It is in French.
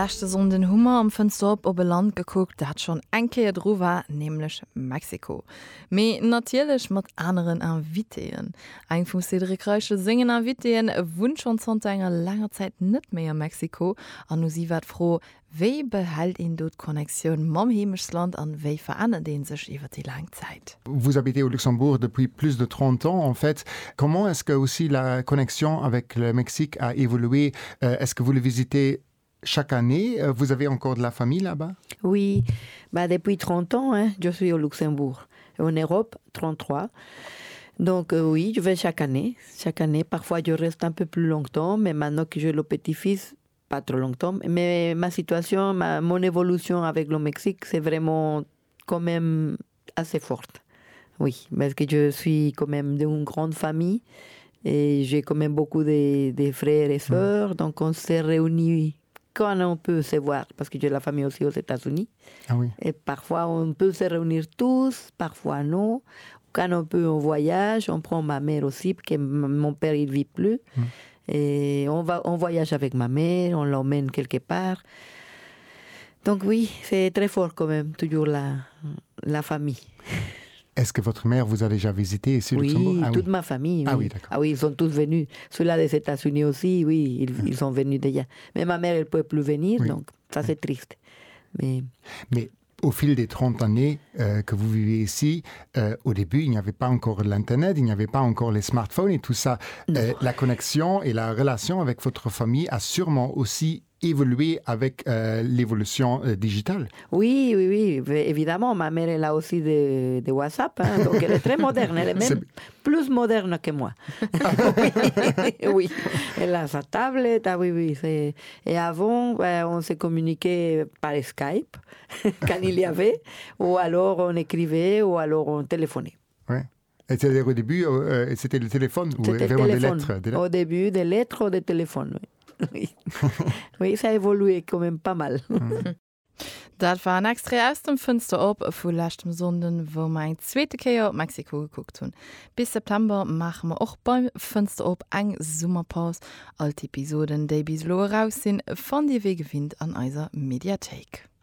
Lachte Sonden Hummer am Fenster op Land geguckt, dat schon enke dro war, nämlich Mexiko. Me natierlech mat anderen Anviteen. Eg vum Cedricreiche singen Anviteen wunsch schon enger langer Zeit net mehr Mexiko, an nu sie wat froh, wéi behält in dort Konnexion mam hemisch Land an wéi verander den sech iwwer die Langzeit. Vous habitez au Luxembourg depuis plus de 30 ans en fait. Comment est-ce que aussi la connexion avec le Mexique a évolué? Est-ce que vous le visitez chaque année? Vous avez encore de la famille là-bas? Oui, depuis 30 ans, je suis au Luxembourg. En Europe, 33. Donc oui, je vais chaque année. Chaque année, parfois je reste un peu plus longtemps, mais maintenant que j'ai le petit-fils, pas trop longtemps. Mais ma situation, mon évolution avec le Mexique, c'est vraiment quand même assez forte. Oui, parce que je suis quand même d'une grande famille et j'ai quand même beaucoup de frères et sœurs, donc on s'est réunis quand on peut se voir, parce que j'ai la famille aussi aux États-Unis. Ah oui. Et parfois on peut se réunir tous, parfois non. Quand on peut on voyage, on prend ma mère aussi, parce que mon père il vit plus. Et on voyage avec ma mère, on l'emmène quelque part. Donc oui, c'est très fort quand même, toujours la famille. Est-ce que votre mère vous a déjà visité ici au Luxembourg? Oui, toute ma famille. Oui. Ah oui, d'accord. Ah oui, ils sont tous venus. Ceux-là des États-Unis aussi, oui, ils sont venus déjà. Mais ma mère, elle ne peut plus venir, oui. Donc ça c'est triste. Mais au fil des 30 années que vous vivez ici, au début, il n'y avait pas encore l'Internet, il n'y avait pas encore les smartphones et tout ça. La connexion et la relation avec votre famille a sûrement aussi évolué avec l'évolution digitale. Oui, évidemment. Ma mère, elle a aussi de WhatsApp, donc elle est très moderne. Elle est même plus moderne que moi. Oui, elle a sa tablette. Ah oui. Et avant, on s'est communiqué par Skype, quand il y avait, ou alors on écrivait, ou alors on téléphonait. Oui. Et c'est-à-dire au début, c'était le téléphone ou vraiment des lettres? Au début, des lettres ou des téléphones, oui. Oui, ça a évolué quand même pas mal. Dat war ein extra aus dem Fenster op vu lachtem Sonden, wo mein zweite Keer op Mexiko geguckt hun. Bis September machen wir auch beim Fenster op eng Sommerpaus. Alte Episoden, die bis lo raussinn, von die Wege findet an eiser Mediathek.